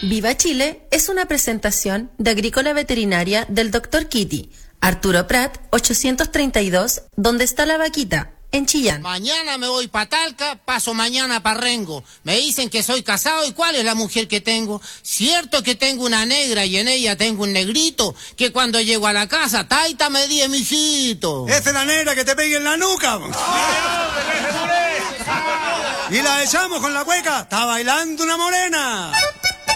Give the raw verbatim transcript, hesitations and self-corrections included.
Viva Chile es una presentación de Agrícola Veterinaria del doctor Kitty, Arturo Prat, ochocientos treinta y dos, ¿Dónde está la vaquita? En Chillán. Mañana me voy pa' Talca, paso mañana pa' Rengo. Me dicen que soy casado y ¿cuál es la mujer que tengo? Cierto que tengo una negra y en ella tengo un negrito, que cuando llego a la casa, taita me di mijito. Esa es la negra que te pegue en la nuca. Y la echamos con la cueca, está bailando una morena.